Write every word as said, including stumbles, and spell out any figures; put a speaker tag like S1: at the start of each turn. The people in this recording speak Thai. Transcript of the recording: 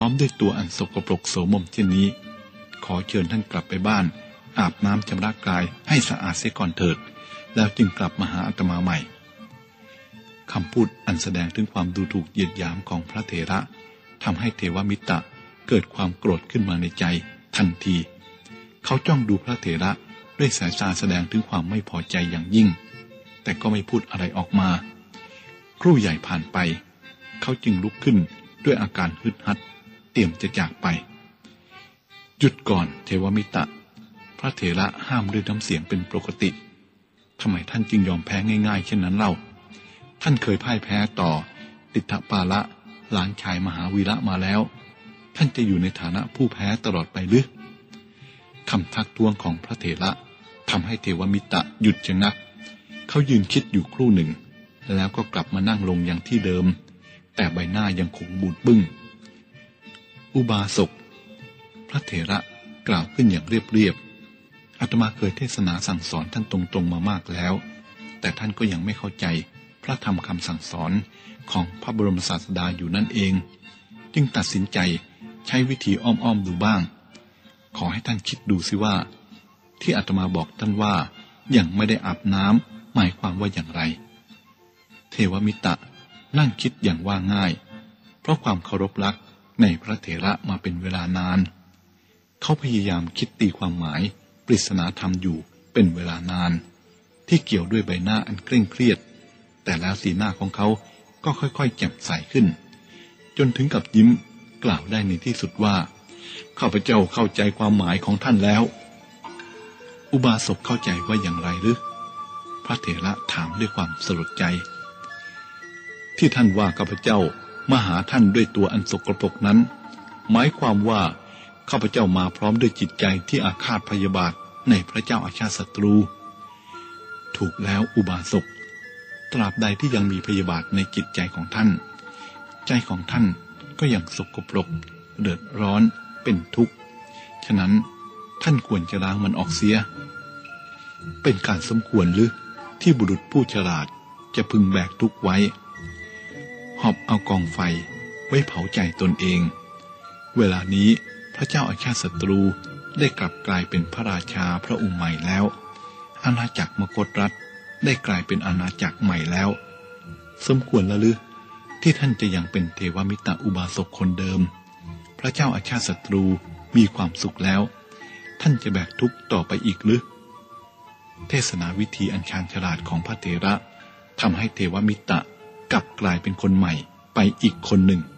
S1: พร้อมด้วยตัวอันสกปรกโสมมเช่นนี้ขอเชิญท่านกลับไปบ้านอาบน้ำชำระกายให้สะอาดเสียก่อนเถิดแล้วจึงกลับมาหาอาตมาใหม่คำพูดอันแสดงถึงความดูถูกเหยียดหยามของพระเถระทำให้เทวมิตรเกิดความโกรธขึ้นมาในใจทันทีเขาจ้องดูพระเถระด้วยสายตาแสดงถึงความไม่พอใจอย่างยิ่งแต่ก็ไม่พูดอะไรออกมาครู่ใหญ่ผ่านไปเขาจึงลุกขึ้นด้วยอาการฮึดฮัดเตรียมจะจากไปหยุดก่อนเทวมิตรพระเถระห้ามด้วยน้ำเสียงเป็นปกติทำไมท่านจึงยอมแพ้ง่ายๆเช่นนั้นเล่าท่านเคยพ่ายแพ้ต่อติถปาละหลานชายมหาวีระมาแล้วท่านจะอยู่ในฐานะผู้แพ้ตลอดไปหรือคำทักท้วงของพระเถระทำให้เทวมิตรหยุดชะงักเขายืนคิดอยู่ครู่หนึ่งแล้วก็กลับมานั่งลงอย่างที่เดิมแต่ใบหน้ายังคงบูดบึ้งอุบาสกพระเถระกล่าวขึ้นอย่างเรียบๆอาตมาเคยเทศนาสั่งสอนท่านตรงๆมามากแล้วแต่ท่านก็ยังไม่เข้าใจพระธรรมคำสั่งสอนของพระบรมศาสดาอยู่นั่นเองจึงตัดสินใจใช้วิธีอ้อมๆดูบ้างขอให้ท่านคิดดูสิว่าที่อาตมาบอกท่านว่ายังไม่ได้อาบน้ำหมายความว่าอย่างไรเทวมิตรนั่งคิดอย่างว่าง่ายเพราะความเคารพรักในพระเถระมาเป็นเวลานานเขาพยายามคิดตีความหมายปริศนาธรรมอยู่เป็นเวลานานที่เกี่ยวด้วยใบหน้าอันเคร่งเครียดแต่แล้วสีหน้าของเขาก็ค่อยๆแจ่มใสขึ้นจนถึงกับยิ้มกล่าวได้ในที่สุดว่าข้าพเจ้าเข้าใจความหมายของท่านแล้วอุบาสกเข้าใจว่าอย่างไรหรือพระเถระถามด้วยความสลดใจที่ท่านว่าข้าพเจ้ามาหาท่านด้วยตัวอันสกปรกนั้นหมายความว่าข้าพเจ้ามาพร้อมด้วยจิตใจที่อาฆาตพยาบาทในพระเจ้าอาชาติศัตรูถูกแล้วอุบาสกตราบใดที่ยังมีพยาบาทในจิตใจของท่านใจของท่านก็ยังสกปรกเดือดร้อนเป็นทุกข์ฉะนั้นท่านควรจะล้างมันออกเสียเป็นการสมควรหรือที่บุรุษผู้ฉลาดจะพึงแบกทุกข์ไว้หอบเอากองไฟไว้เผาใจตนเองเวลานี้พระเจ้าอาชาติศัตรูได้กลับกลายเป็นพระราชาพระองค์ใหม่แล้วอาณาจักรมคธรัฐได้กลายเป็นอาณาจักรใหม่แล้วสมควรแล้วหรือที่ท่านจะยังเป็นเทวมิตรอุบาสกคนเดิมพระเจ้าอาชาติศัตรูมีความสุขแล้วท่านจะแบกทุกข์ต่อไปอีกหรือเทศนาวิธีอันชาญฉลาดของพระเถระทำให้เทวมิตรกลับกลายเป็นคนใหม่ไปอีกคนหนึ่ง